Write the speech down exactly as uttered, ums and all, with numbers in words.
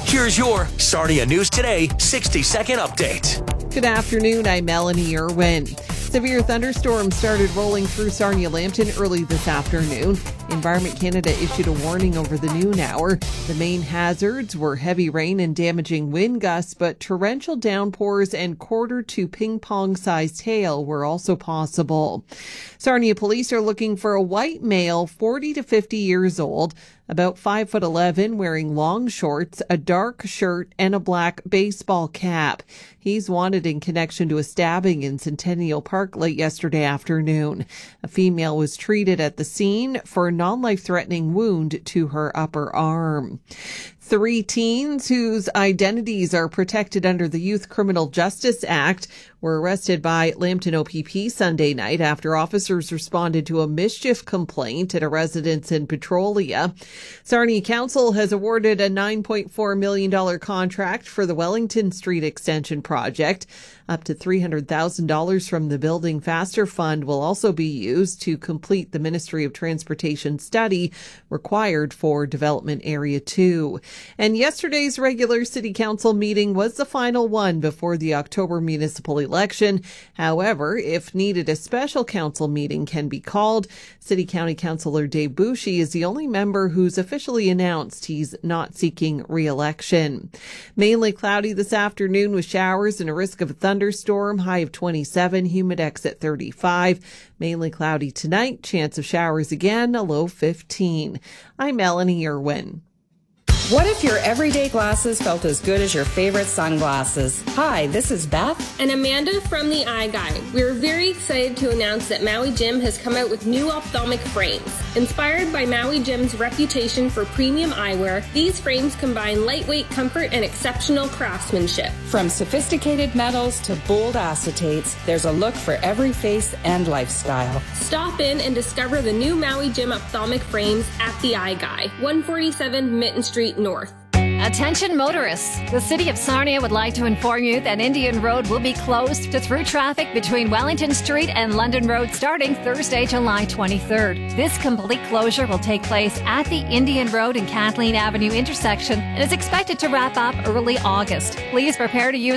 Here's your Sarnia News Today sixty second update. Good afternoon, I'm Melanie Irwin. Severe thunderstorms started rolling through Sarnia-Lambton early this afternoon. Environment Canada issued a warning over the noon hour. The main hazards were heavy rain and damaging wind gusts, but torrential downpours and quarter to ping-pong-sized hail were also possible. Sarnia police are looking for a white male, forty to fifty years old, about five foot eleven, wearing long shorts, a dark shirt, and a black baseball cap. He's wanted in connection to a stabbing in Centennial Park late yesterday afternoon. A female was treated at the scene for a non-life-threatening wound to her upper arm. Three teens whose identities are protected under the Youth Criminal Justice Act were arrested by Lambton O P P Sunday night after officers responded to a mischief complaint at a residence in Petrolia. Sarnia Council has awarded a nine point four million dollars contract for the Wellington Street Extension project. Up to three hundred thousand dollars from the Building Faster Fund will also be used to complete the Ministry of Transportation study required for Development Area two. And yesterday's regular City Council meeting was the final one before the October municipal election. However, if needed, a special council meeting can be called. City County Councillor Dave Boushey is the only member who's officially announced he's not seeking re-election. Mainly cloudy this afternoon with showers and a risk of a thunderstorm, high of twenty-seven, humidex at thirty-five. Mainly cloudy tonight, chance of showers again, a low fifteen. I'm Melanie Irwin. What if your everyday glasses felt as good as your favorite sunglasses? Hi, this is Beth and Amanda from the Eye Guy. We're very excited to announce that Maui Jim has come out with new ophthalmic frames. Inspired by Maui Jim's reputation for premium eyewear, these frames combine lightweight comfort and exceptional craftsmanship. From sophisticated metals to bold acetates, there's a look for every face and lifestyle. Stop in and discover the new Maui Jim ophthalmic frames at the Eye Guy, one forty-seven Mitten Street North. Attention motorists. The City of Sarnia would like to inform you that Indian Road will be closed to through traffic between Wellington Street and London Road starting Thursday, July twenty-third. This complete closure will take place at the Indian Road and Kathleen Avenue intersection and is expected to wrap up early August. Please prepare to use